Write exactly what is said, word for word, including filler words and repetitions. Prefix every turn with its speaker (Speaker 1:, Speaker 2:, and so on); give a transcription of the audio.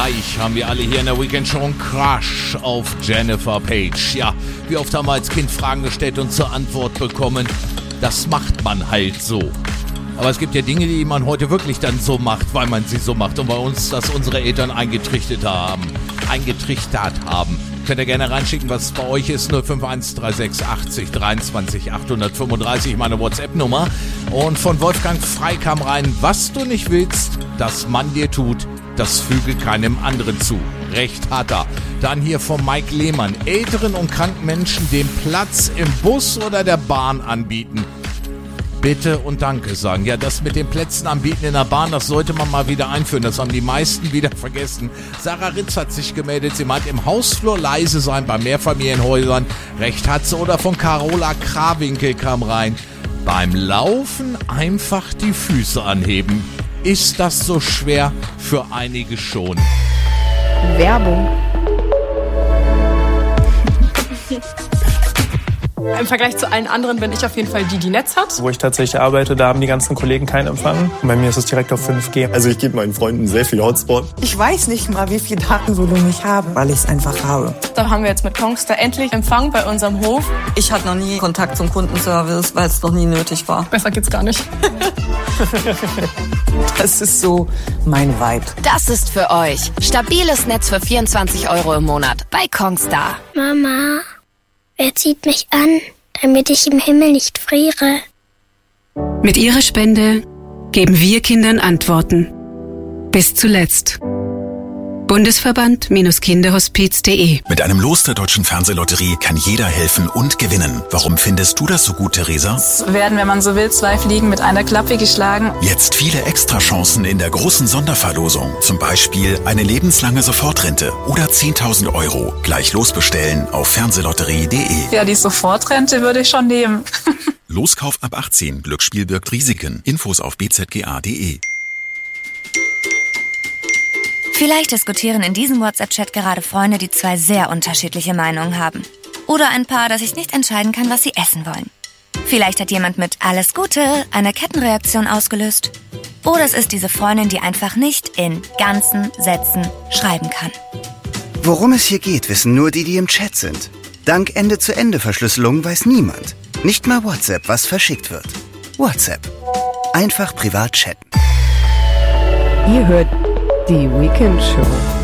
Speaker 1: gleich haben wir alle hier in der Weekend Show einen Crush auf Jennifer Page. Ja, wie oft haben wir als Kind Fragen gestellt und zur Antwort bekommen, das macht man halt so. Aber es gibt ja Dinge, die man heute wirklich dann so macht, weil man sie so macht und bei uns das unsere Eltern eingetrichtert haben. Eingetrichtert haben. Könnt ihr gerne reinschicken, was bei euch ist. null fünf eins drei sechs achtzig dreiundzwanzig achthundertfünfunddreißig, meine WhatsApp-Nummer. Und von Wolfgang Frei kam rein, was du nicht willst, dass man dir tut, das füge keinem anderen zu. Recht hat er. Dann hier von Mike Lehmann. Älteren und kranken Menschen den Platz im Bus oder der Bahn anbieten. Bitte und Danke sagen. Ja, das mit den Plätzen anbieten in der Bahn, das sollte man mal wieder einführen. Das haben die meisten wieder vergessen. Sarah Ritz hat sich gemeldet. Sie meint, im Hausflur leise sein bei Mehrfamilienhäusern. Recht hat sie. Oder von Carola Krawinkel kam rein. Beim Laufen einfach die Füße anheben. Ist das so schwer? Für einige schon.
Speaker 2: Werbung.
Speaker 3: Im Vergleich zu allen anderen bin ich auf jeden Fall die, die Netz hat.
Speaker 4: Wo ich tatsächlich arbeite, da haben die ganzen Kollegen keinen Empfang. Bei mir ist es direkt auf fünf G.
Speaker 5: Also ich gebe meinen Freunden sehr viel Hotspot.
Speaker 6: Ich weiß nicht mal, wie viel Datenvolumen ich habe, weil ich es einfach habe.
Speaker 3: Da haben wir jetzt mit Kongstar endlich Empfang bei unserem Hof.
Speaker 7: Ich hatte noch nie Kontakt zum Kundenservice, weil es noch nie nötig war.
Speaker 3: Besser geht's gar nicht.
Speaker 6: Das ist so mein Vibe.
Speaker 8: Das ist für euch. Stabiles Netz für vierundzwanzig Euro im Monat bei Kongstar.
Speaker 9: Mama, wer zieht mich an, damit ich im Himmel nicht friere?
Speaker 10: Mit ihrer Spende geben wir Kindern Antworten. Bis zuletzt. Bundesverband Kinderhospiz punkt de.
Speaker 11: Mit einem Los der Deutschen Fernsehlotterie kann jeder helfen und gewinnen. Warum findest du das so gut, Theresa?
Speaker 12: Es werden, wenn man so will, zwei Fliegen mit einer Klappe geschlagen.
Speaker 11: Jetzt viele Extrachancen in der großen Sonderverlosung. Zum Beispiel eine lebenslange Sofortrente oder zehntausend Euro. Gleich losbestellen auf fernsehlotterie punkt de.
Speaker 12: Ja, die Sofortrente würde ich schon nehmen.
Speaker 11: Loskauf ab achtzehn. Glücksspiel birgt Risiken. Infos auf b z g a punkt de.
Speaker 13: Vielleicht diskutieren in diesem WhatsApp-Chat gerade Freunde, die zwei sehr unterschiedliche Meinungen haben. Oder ein Paar, das sich nicht entscheiden kann, was sie essen wollen. Vielleicht hat jemand mit "Alles Gute" eine Kettenreaktion ausgelöst. Oder es ist diese Freundin, die einfach nicht in ganzen Sätzen schreiben kann.
Speaker 14: Worum es hier geht, wissen nur die, die im Chat sind. Dank Ende-zu-Ende-Verschlüsselung weiß niemand, nicht mal WhatsApp, was verschickt wird. WhatsApp. Einfach privat chatten.
Speaker 2: Ihr hört die Weekend Show.